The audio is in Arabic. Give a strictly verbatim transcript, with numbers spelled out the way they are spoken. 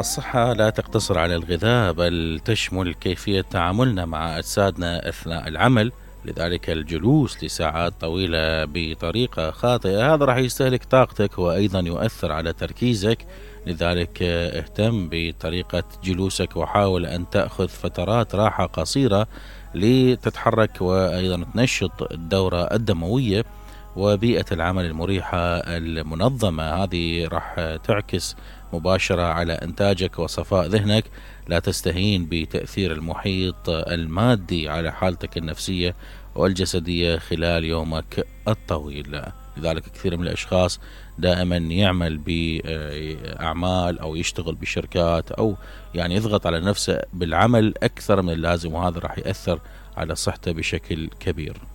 الصحة لا تقتصر على الغذاء، بل تشمل كيفية تعاملنا مع أجسادنا أثناء العمل. لذلك الجلوس لساعات طويلة بطريقة خاطئة هذا راح يستهلك طاقتك وأيضا يؤثر على تركيزك. لذلك اهتم بطريقة جلوسك وحاول أن تأخذ فترات راحة قصيرة لتتحرك وأيضا تنشط الدورة الدموية. وبيئة العمل المريحة المنظمة هذه راح تعكس مباشرة على إنتاجك وصفاء ذهنك. لا تستهين بتأثير المحيط المادي على حالتك النفسية والجسدية خلال يومك الطويل. لذلك كثير من الأشخاص دائما يعمل بأعمال أو يشتغل بشركات أو يعني يضغط على نفسه بالعمل أكثر من اللازم، وهذا راح يأثر على صحته بشكل كبير.